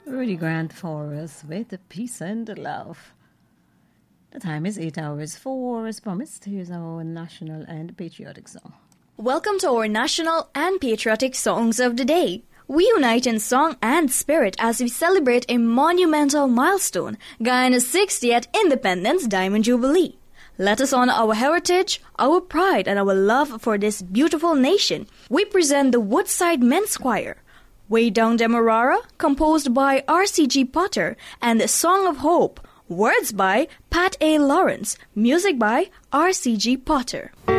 Rudy Grant for us with the peace and the love. The time is 8 hours 4. As promised, here's our national and patriotic song. Welcome to our national and patriotic songs of the day. We unite in song and spirit as we celebrate a monumental milestone, Guyana's 60th Independence Diamond Jubilee. Let us honor our heritage, our pride, and our love for this beautiful nation. We present the Woodside Men's Choir, Way Down Demerara, composed by R.C.G. Potter, and the Song of Hope, words by Pat A. Lawrence, music by R.C.G. Potter.